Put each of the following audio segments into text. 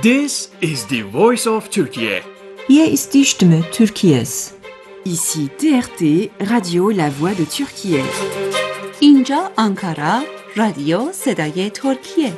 This is the voice of Turkey. Hier ist die Stimme Türkiye's. Ici TRT, Radio La Voix de Türkiye. اینجا آنکارا، رادیو صدای ترکیه.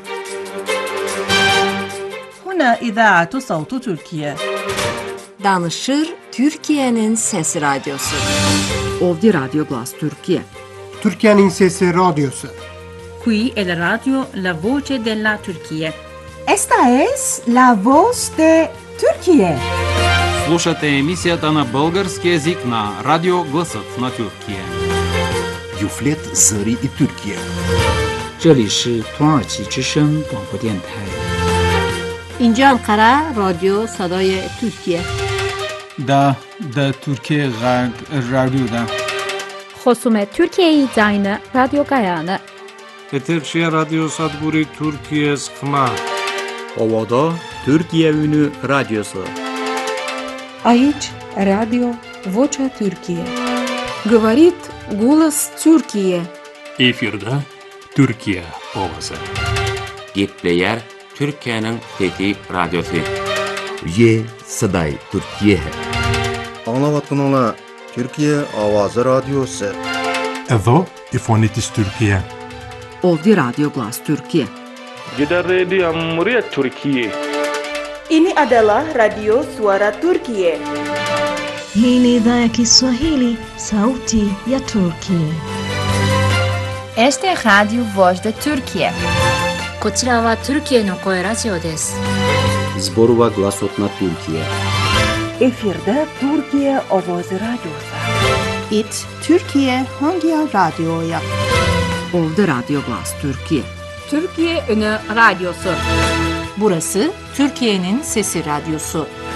هنا إذاعة صوت تركيا. Danışır Türkiye'nin Sesi Radyosu. Ovdje Radio Glas Türkiye. Türkiye'nin Sesi Radyosu. Qui è la radio La Voce della Turchia. Esta es la voz de Türkiye. Слушате емисията на български език на Радио Гласът на Türkiye. Юфлет Зări и Türkiye. 这里是土耳其之声广播电台。 اینجا انقره رادیو صدای ترکیه. دا Türkiye رادیو خصوم ترکیه زاین رادیو گایانه. Eterçiye Radyo Sadburi Türkiye Skma. Ovada Türkiye Ünü Radyosu. Aici Radio Vocea Türkiye. Говорит голос Türkiye. Efirde Türkiye Ovası. Gitleyer Türkiye'nin Fethi Radyosu. Ye Saday Türkiye. Anlavatınla Türkiye Avazı Radyosu. Evo İfonitis Türkiye. Ovdje Radio Glas Türkiye. Jeda Radio Muryat Türkiye. Ini adalah Radio Suara Turkiye. Hii ni idhaa ya Kiswahili, Sauti ya Turkiye. Este es Radio Voz de Turkiye. こちらはトルキエの声ラジオです。 Zborova Glasot na Türkiye. Efirde Türkiye Ovozi Radyosu. It Türkiye hangi radyoya? Ovdje Radio Glas Türkiye. Türkiye Ünü Radyosu. Burası Türkiye'nin Sesi Radyosu.